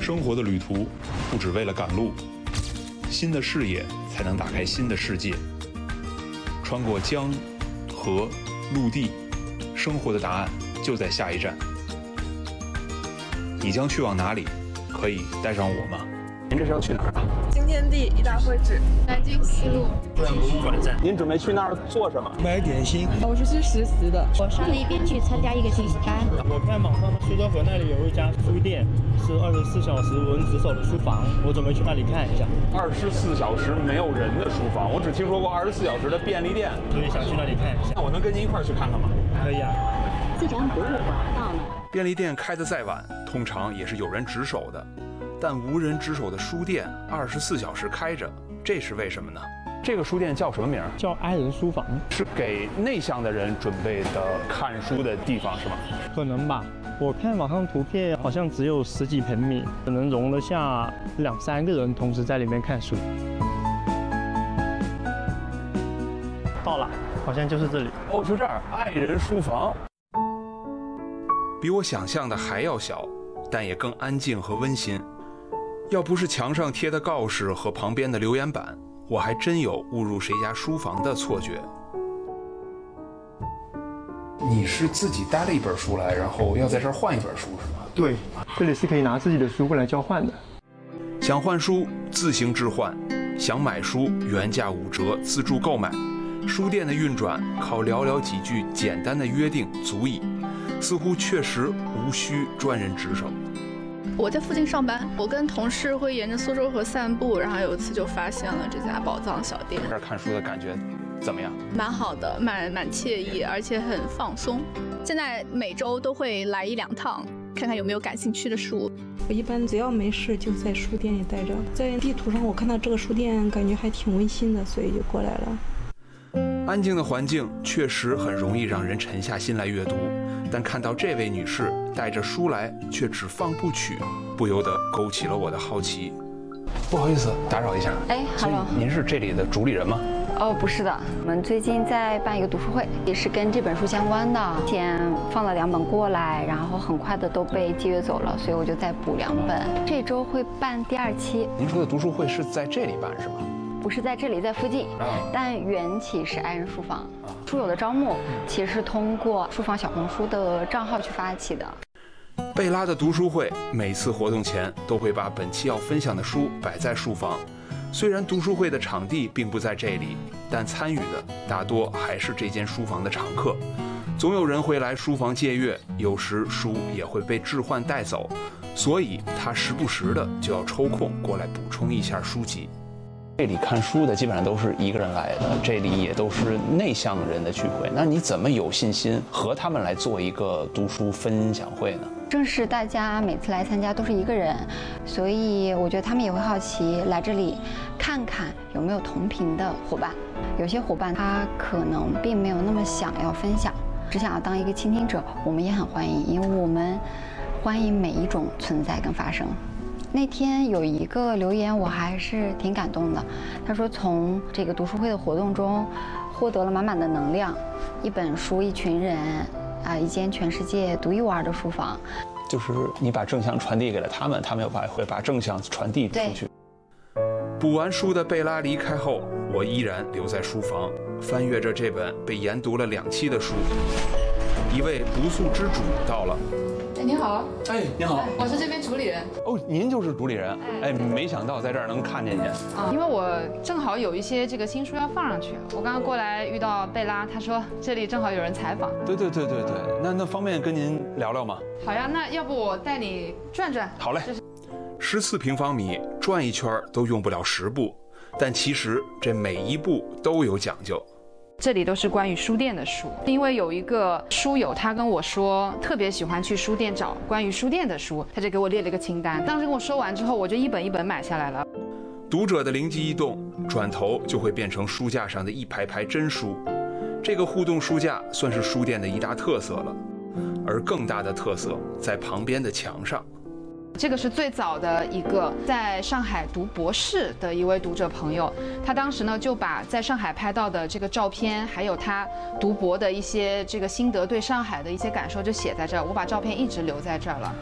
生活的旅途不只为了赶路，新的视野才能打开新的世界。穿过江、河、陆地，生活的答案就在下一站。你将去往哪里？可以带上我吗？ 您这是要去哪儿啊？ 新天地一大会址，南京西路。 转站。您准备去那儿做什么？ 买点心。 我是去实习的。 我上那边去参加一个学习班。 我看网上的苏州河那里有一家书店，是24小时无人值守的书房，我准备去那里看一下。 24小时没有人的书房，我只听说过24小时的便利店， 所以想去那里看一下。 那我能跟您一块儿去看看吗？ 可以啊。 自然博物馆到了。 便利店开得再晚，通常也是有人值守的。但无人值守的书店24小时开着，这是为什么呢？ 这个书店叫什么名？ 叫哀人书房， 是给内向的人准备的看书的地方是吗？ 可能吧。我看网上图片好像只有10几平米，可能容得下2、3个人同时在里面看书。到了，好像就是这里。 哦，就这儿，爱人书房。 比我想象的还要小，但也更安静和温馨。要不是墙上贴的告示和旁边的留言板，我还真有误入谁家书房的错觉。你是自己带了一本书来，然后要在这儿换一本书是吗？ 对，这里是可以拿自己的书过来交换的。 想换书自行置换，想买书原价5折自助购买。书店的运转靠寥寥几句简单的约定足矣，似乎确实无需专人值守。 我在附近上班，我跟同事会沿着苏州河散步，然后有一次就发现了这家宝藏小店。 这儿看书的感觉怎么样？ 蛮好的，蛮惬意，而且很放松。现在每周都会来1、2趟，看看有没有感兴趣的书。 我一般只要没事就在书店里待着，在地图上我看到这个书店，感觉还挺温馨的，所以就过来了。 安静的环境确实很容易让人沉下心来阅读，但看到这位女士带着书来却只放部曲，不由得勾起了我的好奇。 不好意思，打扰一下。 哎，Hello， 您是这里的主理人吗？ 哦，不是的，我们最近在办一个读书会，也是跟这本书相关的。之前放了2本过来，然后很快的都被借阅走了，所以我就再补2本。这周会办第2期。 您说的读书会是在这里办是吗？ 不是在这里，在附近，但缘起是爱人书房。书友的招募其实是通过书房小红书的账号去发起的。 贝拉的读书会每次活动前都会把本期要分享的书摆在书房。虽然读书会的场地并不在这里，但参与的大多还是这间书房的常客。总有人会来书房借阅，有时书也会被置换带走，所以他时不时的就要抽空过来补充一下书籍。 这里看书的基本上都是一个人来的，这里也都是内向人的聚会。那你怎么有信心和他们来做一个读书分享会呢？ 正是大家每次来参加都是一个人，所以我觉得他们也会好奇来这里看看有没有同频的伙伴。有些伙伴他可能并没有那么想要分享，只想要当一个倾听者，我们也很欢迎，因为我们欢迎每一种存在跟发生。那天有一个留言我还是挺感动的，他说从这个读书会的活动中获得了满满的能量，一本书，一群人，一间全世界独一无二的书房。 就是你把正向传递给了他们，他们又会把正向传递出去。 补完书的贝拉离开后，我依然留在书房，翻阅着这本被研读了2期的书。一位不速之主到了。 哎，你好。 哎，你好， 我是这边主理人。 哦，您就是主理人。哎，没想到在这儿能看见您。 因为我正好有一些这个新书要放上去，我刚刚过来遇到贝拉，他说这里正好有人采访。 对，那方便跟您聊聊吗？ 好呀，那要不我带你转转？ 好嘞。14平方米转一圈都用不了10步，但其实这每一步都有讲究。 这里都是关于书店的书，因为有一个书友他跟我说特别喜欢去书店找关于书店的书，他就给我列了一个清单。当时跟我说完之后，我就一本一本买下来了。 读者的灵机一动，转头就会变成书架上的一排排真书。这个互动书架算是书店的一大特色了，而更大的特色在旁边的墙上。 这个是最早的一个在上海读博士的一位读者朋友，他当时呢就把在上海拍到的这个照片，还有他读博的一些这个心得，对上海的一些感受就写在这儿。我把照片一直留在这儿了。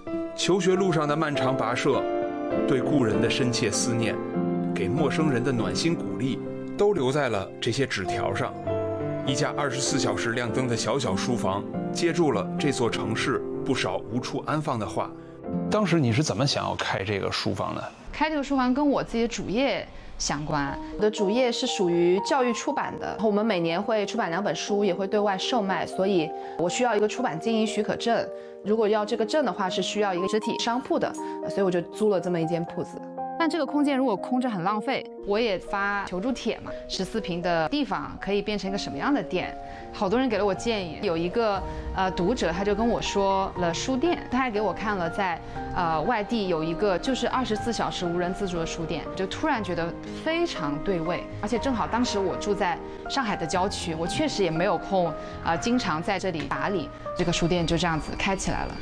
求学路上的漫长跋涉，对故人的深切思念，给陌生人的暖心鼓励，都留在了这些纸条上。一家24小时亮灯的小小书房，接住了这座城市不少无处安放的话。 当时你是怎么想要开这个书房的？ 开这个书房跟我自己的主业相关。我的主业是属于教育出版的，我们每年会出版2本书，也会对外售卖，所以我需要一个出版经营许可证。如果要这个证的话，是需要一个实体商铺的，所以我就租了这么一间铺子。但这个空间如果空着很浪费，我也发求助帖嘛，14平的地方可以变成一个什么样的店？好多人给了我建议，有一个读者他就跟我说了书店，他还给我看了在外地有一个就是24小时无人自助的书店，就突然觉得非常对味，而且正好当时我住在上海的郊区，我确实也没有空经常在这里打理，这个书店就这样子开起来了。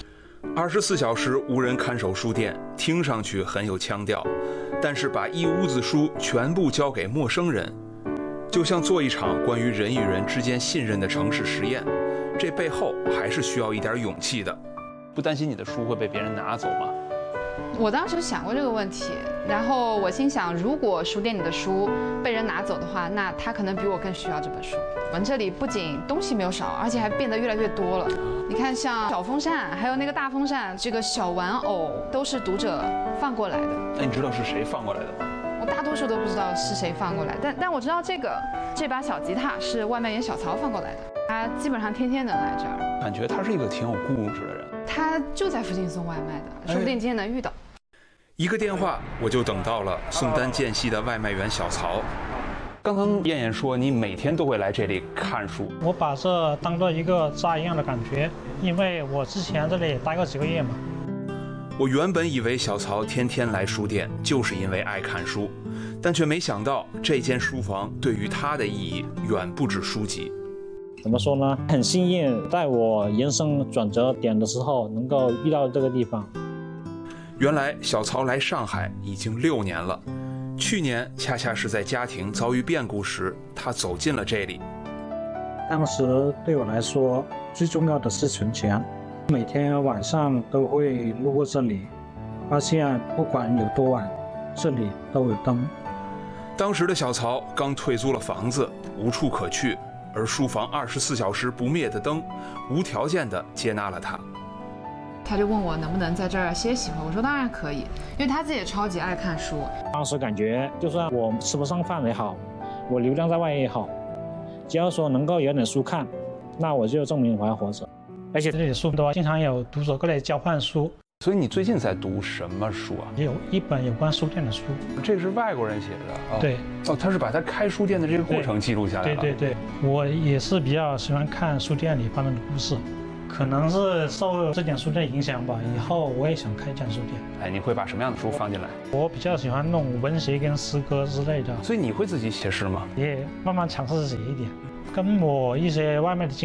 24小时无人看守书店听上去很有腔调，但是把一屋子书全部交给陌生人，就像做一场关于人与人之间信任的城市实验，这背后还是需要一点勇气的。 不担心你的书会被别人拿走吗？ 我当时想过这个问题，然后我心想，如果书店里的书被人拿走的话，那他可能比我更需要这本书。我们这里不仅东西没有少，而且还变得越来越多了。你看，像小风扇，还有那个大风扇，这个小玩偶，都是读者放过来的。 那你知道是谁放过来的吗？ 我大多数都不知道是谁放过来，但我知道这把小吉他是外卖员小曹放过来的，他基本上天天能来这儿。 感觉他是一个挺有故事的人。 他就在附近送外卖的，说不定今天能遇到。 一个电话，我就等到了宋丹间隙的外卖员小曹。 刚刚燕燕说你每天都会来这里看书， 我把这当做一个家一样的感觉，因为我之前这里待过几个月嘛。 我原本以为小曹天天来书店就是因为爱看书，但却没想到这间书房对于他的意义远不止书籍。 怎么说呢？很幸运，在我人生转折点的时候能够遇到这个地方。 原来小曹来上海已经6年了，去年恰恰是在家庭遭遇变故时，他走进了这里。 当时对我来说，最重要的是存钱。每天晚上都会路过这里，发现不管有多晚，这里都有灯。 当时的小曹刚退租了房子，无处可去，而书房24小时不灭的灯，无条件地接纳了他。 他就问我能不能在这儿歇息会，我说当然可以，因为他自己也超级爱看书。 当时感觉，就算我吃不上饭也好，我流浪在外也好，只要说能够有点书看，那我就证明我还活着。而且这里的书多，经常有读者过来交换书。 所以你最近在读什么书啊？ 有一本有关书店的书。 这是外国人写的。 对。 他是把他开书店的这个过程记录下来了。 对，我也是比较喜欢看书店里发生的故事。可能是受这间书店影响吧，以后我也想开一间书店。 哎，你会把什么样的书放进来？ 我比较喜欢弄文学跟诗歌之类的。 所以你会自己写诗吗？ 也慢慢尝试写一点，跟我一些外卖的